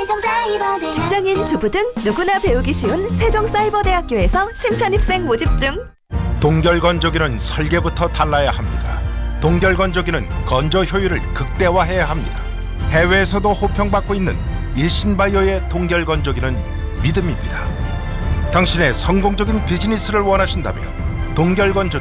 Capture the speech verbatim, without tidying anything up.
세종사이버대학교. 직장인, 주부 등 누구나 배우기 쉬운 세종사이버대학교에서 신편입생 모집 중. 동결건조기는 설계부터 달라야 합니다. 동결건조기는 건조 효율을 극대화해야 합니다. 해외에서도 호평받고 있는 일신바이오의 동결건조기는 믿음입니다. 당신의 성공적인 비즈니스를 원하신다면 동결건조기